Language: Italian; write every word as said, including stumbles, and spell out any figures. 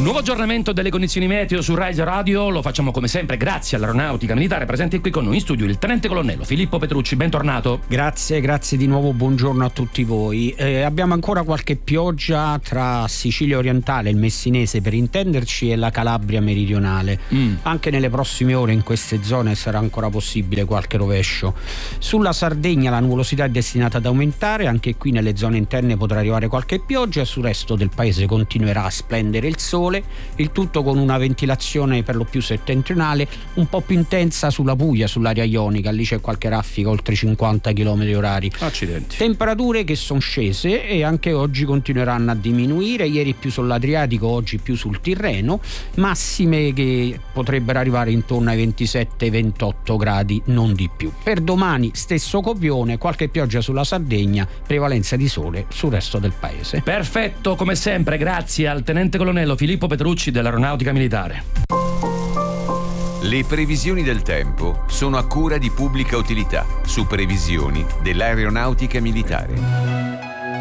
Nuovo aggiornamento delle condizioni meteo su Rise Radio, lo facciamo come sempre grazie all'Aeronautica Militare. Presente qui con noi in studio il tenente colonnello Filippo Petrucci, bentornato. Grazie, grazie di nuovo, buongiorno a tutti voi. Eh, abbiamo ancora qualche pioggia tra Sicilia orientale, il Messinese per intenderci, e la Calabria meridionale. Mm. Anche nelle prossime ore in queste zone sarà ancora possibile qualche rovescio. Sulla Sardegna la nuvolosità è destinata ad aumentare, anche qui nelle zone interne potrà arrivare qualche pioggia, sul resto del paese continuerà a splendere il sole. Il tutto con una ventilazione per lo più settentrionale, un po' più intensa sulla Puglia, sull'area ionica, lì c'è qualche raffica oltre cinquanta chilometri orari. Accidenti. Temperature che sono scese e anche oggi continueranno a diminuire, ieri più sull'Adriatico, oggi più sul Tirreno, massime che potrebbero arrivare intorno ai ventisette ventotto gradi, non di più. Per domani stesso copione, qualche pioggia sulla Sardegna, prevalenza di sole sul resto del paese. Perfetto, come sempre, grazie al tenente colonnello Filippo Petrucci dell'Aeronautica Militare. Le previsioni del tempo sono a cura di Pubblica Utilità, su previsioni dell'Aeronautica Militare.